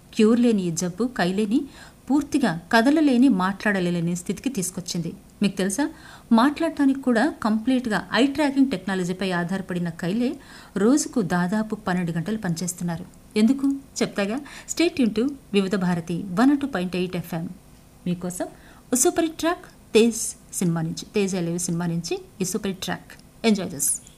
Cure లేని ఈ జబ్బు కైలేని పూర్తిగా కదలలేని మాట్లాడలేని స్థితికి తీసుకొచ్చింది. మీకు తెలుసా, మాట్లాడటానికి కూడా కంప్లీట్గా ఐ ట్రాకింగ్ టెక్నాలజీపై ఆధారపడిన కైలే రోజుకు దాదాపు 12 గంటలు పనిచేస్తున్నారు. ఎందుకు చెప్తాగా. స్టేట్ ట్యూన్ టు వివిధ భారతి 102.8 FM. మీకోసం సూపర్ ట్రాక్ తేజ్ సినిమా నుంచి, తేజ్ అలేవి సినిమా నుంచి ఈ సూపర్ ట్రాక్. Enjoy this.